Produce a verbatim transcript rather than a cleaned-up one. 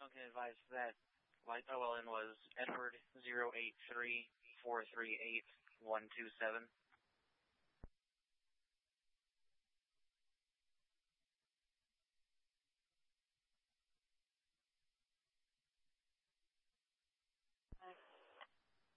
can advise that Light O L N was Edward zero eight three four three eight one two seven.